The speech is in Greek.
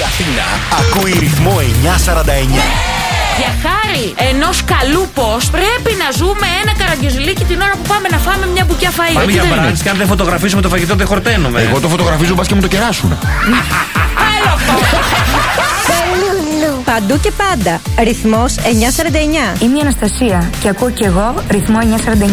Αθήνα ακούει ρυθμό 949. Για χάρη ενός καλού post πρέπει να ζούμε ένα καραγκιόζηλίκι την ώρα που πάμε να φάμε μια μπουκιά φαΐ. Πάμε για μπραντς και αν δεν φωτογραφίσουμε το φαγητό δεν χορταίνουμε. Εγώ το φωτογραφίζω, μπας και μου το κεράσουν. Άλλο αυτό. Παντού και πάντα. Ρυθμός 949. Είμαι η Αναστασία και ακούω κι εγώ ρυθμό 949.